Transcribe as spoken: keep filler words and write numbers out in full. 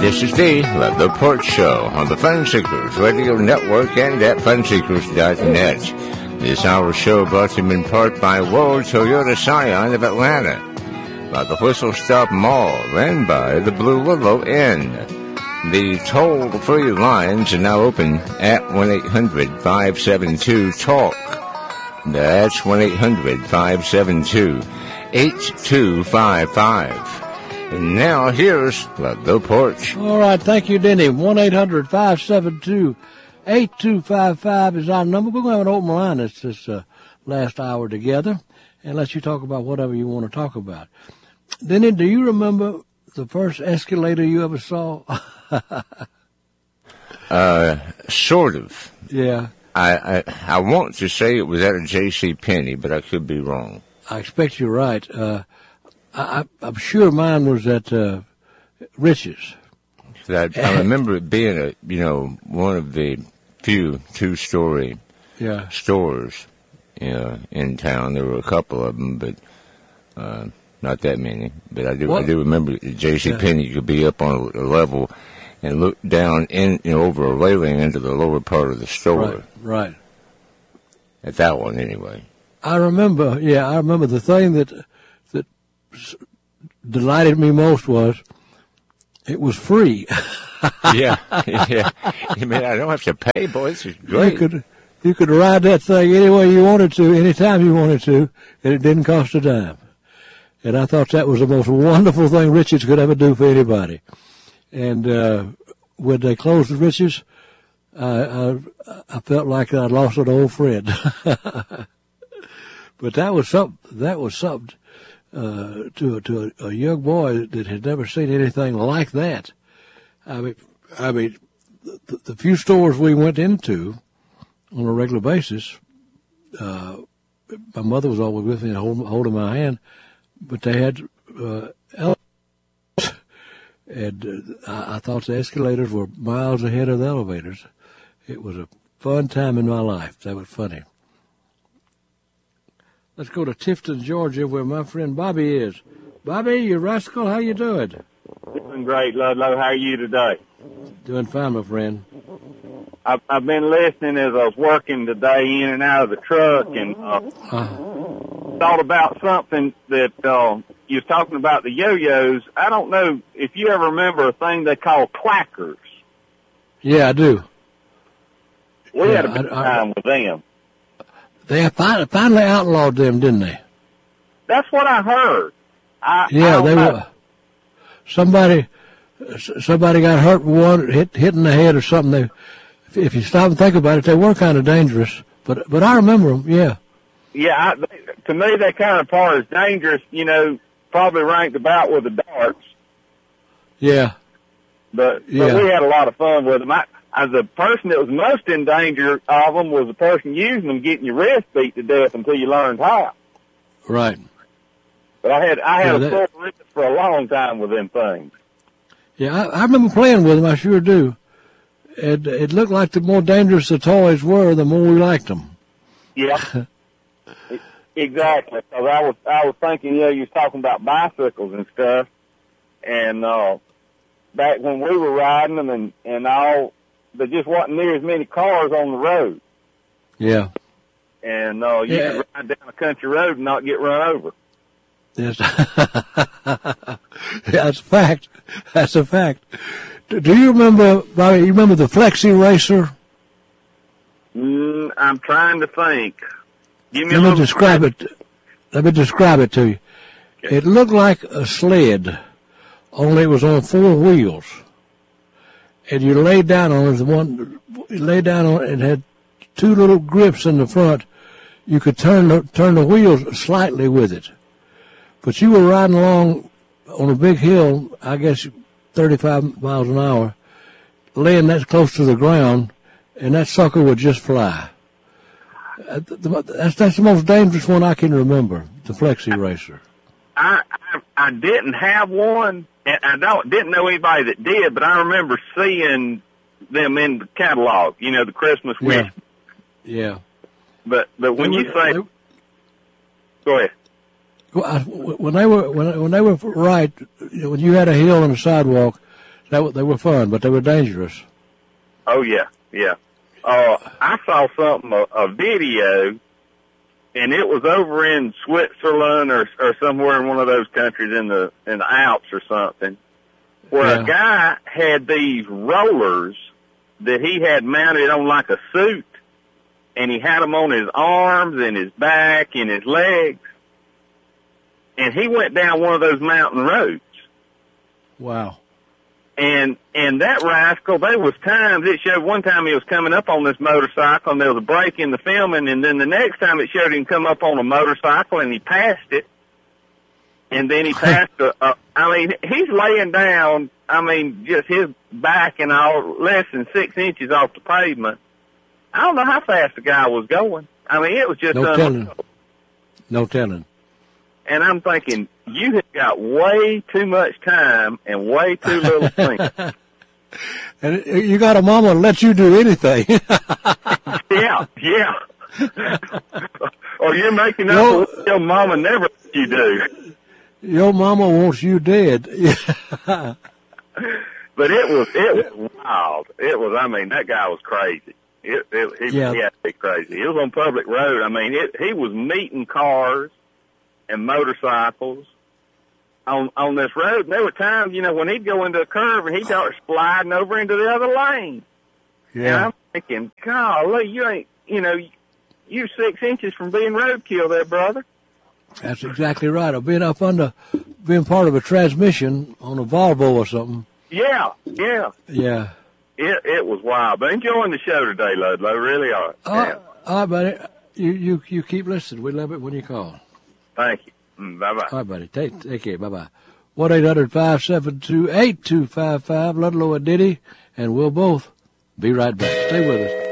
This is the Let the Porch Show on the Fun Seekers Radio Network and at fun seekers dot net. This hour show brought to you in part by World Toyota Scion of Atlanta, by the Whistle Stop Mall, and by the Blue Willow Inn. The toll-free lines are now open at one eight hundred five seven two talk. That's one eight hundred five seven two eight two five five. And now, here's Let the Porch. All right, thank you, Denny. one eight hundred five seven two eight two five five is our number. We're going to have an open line this, this uh, last hour together and let you talk about whatever you want to talk about. Denny, do you remember the first escalator you ever saw? uh, sort of. Yeah. I, I I want to say it was at a J C Penney, but I could be wrong. I expect you're right. Uh, I, I'm sure mine was at uh, Rich's. I, I remember it being a you know one of the few two-story yeah. stores, you know, in town. There were a couple of them, but uh, not that many. But I do what? I do remember J C Penney. You could be up on a level and look down in you know over a railing into the lower part of the store. Right. Right. At that one, anyway. I remember. Yeah, I remember the thing that. delighted me most was it was free. yeah, yeah. I mean, I don't have to pay, boy. This is great. You could, you could ride that thing any way you wanted to, anytime you wanted to, and it didn't cost a dime. And I thought that was the most wonderful thing Richards could ever do for anybody. And uh, when they closed the Richards, I, I, I felt like I'd lost an old friend. But that was something. That was something. Uh, to, to a, a young boy that had never seen anything like that. I mean, I mean, the, the few stores we went into on a regular basis, uh, my mother was always with me and hold, holding my hand, but they had uh, elevators, and uh, I, I thought the escalators were miles ahead of the elevators. It was a fun time in my life. That was funny. Let's go to Tifton, Georgia, where my friend Bobby is. Bobby, you rascal, how you doing? Doing great, Ludlow. How are you today? Doing fine, my friend. I've, I've been listening as I was working today in and out of the truck, and uh, uh. thought about something that uh, you was talking about, the yo-yos. I don't know if you ever remember a thing they call clackers. Yeah, I do. We yeah, had a good I, I, time with them. They finally, finally outlawed them, didn't they? That's what I heard. I, yeah, I they know. were. Somebody, somebody got hurt with one, hit, hit in the head or something. They, if you stop and think about it, they were kind of dangerous. But, but I remember them. Yeah. Yeah, I, to me, that kind of part is dangerous. You know, probably ranked about with the darts. Yeah. But, yeah. but we had a lot of fun with them. I, As the person that was most in danger of them was the person using them, getting your wrist beat to death until you learned how. Right. But I had I had yeah, a that, full wrist for a long time with them things. Yeah, I, I remember playing with them. I sure do. It it looked like the more dangerous the toys were, the more we liked them. Yeah. Exactly. Because I was I was thinking, you know, you was talking about bicycles and stuff, and uh, back when we were riding them and and all. There just wasn't near as many cars on the road. Yeah. And uh, you yeah. could ride down a country road and not get run over. Yes. That's a fact. That's a fact. Do, do you remember, Bobby, you remember the Flexi Racer? Mm, I'm trying to think. Give me Let a me describe time. it. Let me describe it to you. Okay. It looked like a sled, only it was on four wheels. And you lay down on it, the one, you lay down on it, and had two little grips in the front. You could turn the, turn the wheels slightly with it. But you were riding along on a big hill, I guess thirty-five miles an hour, laying that close to the ground, and that sucker would just fly. That's, that's the most dangerous one I can remember, the Flexi Racer. I, I, I didn't have one. And I don't didn't know anybody that did, but I remember seeing them in the catalog. You know, the Christmas wish. Yeah. yeah. But but when they you were, say, they, go ahead. When they were when when they were right, when you had a hill and a sidewalk, that they were fun, but they were dangerous. Oh yeah, yeah. Uh, I saw something, a, a video, and it was over in Switzerland or or somewhere in one of those countries in the in the Alps or something, where Yeah. a guy had these rollers that he had mounted on like a suit, and he had them on his arms and his back and his legs, and he went down one of those mountain roads. Wow. And and that rascal, there was times, it showed one time he was coming up on this motorcycle and there was a break in the filming, and then the next time it showed him come up on a motorcycle and he passed it, and then he passed a, a I mean, he's laying down, I mean, just his back and all, less than six inches off the pavement. I don't know how fast the guy was going. I mean, it was just No unreal. telling. No telling. And I'm thinking, you have got way too much time and way too little sleep. And you got a mama that lets you do anything. Yeah, yeah. Or you're making up No. for what your mama never let you do. Your mama wants you dead. But it was, it was wild. It was, I mean, that guy was crazy. It, it, he, Yeah. he had to be crazy. He was on public road. I mean, it, he was meeting cars and motorcycles on on this road. And there were times, you know, when he'd go into a curve and he'd start sliding over into the other lane. And Yeah. I'm thinking, golly, you ain't, you know, you're six inches from being roadkill there, brother. That's exactly right. Or being up under, being part of a transmission on a Volvo or something. Yeah, yeah. Yeah. It it was wild. But enjoying the show today, Ludlow. Really are. All Yeah. right, all right, buddy. You, you, you keep listening. We love it when you call. Thank you. Mm, bye-bye. All right, buddy. Take, take care. Bye-bye. one eight hundred five seven two eight two five five, Ludlow and Diddy, and we'll both be right back. Stay with us.